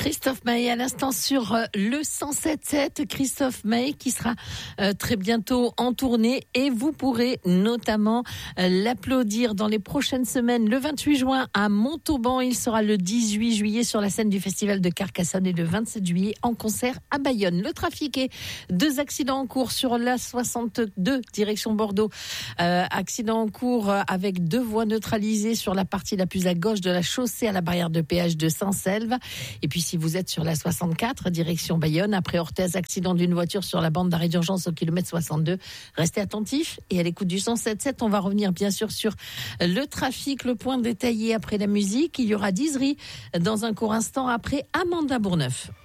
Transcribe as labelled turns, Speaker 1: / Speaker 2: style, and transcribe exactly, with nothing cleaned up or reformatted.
Speaker 1: Christophe Maé à l'instant sur le cent sept sept. Christophe Maé qui sera euh, très bientôt en tournée et vous pourrez notamment euh, l'applaudir dans les prochaines semaines. Le vingt-huit juin à Montauban, il sera le dix-huit juillet sur la scène du Festival de Carcassonne et le vingt-sept juillet en concert à Bayonne. Le trafic est deux accidents en cours sur la soixante-deux direction Bordeaux. Euh, accident en cours avec deux voies neutralisées sur la partie la plus à gauche de la chaussée à la barrière de péage de Saint-Selve. Et puis si vous êtes sur la soixante-quatre, direction Bayonne, après Orthez, accident d'une voiture sur la bande d'arrêt d'urgence au kilomètre soixante-deux. Restez attentifs et à l'écoute du cent sept sept, on va revenir bien sûr sur le trafic, le point détaillé après la musique. Il y aura Dizery dans un court instant après Amanda Bourneuf.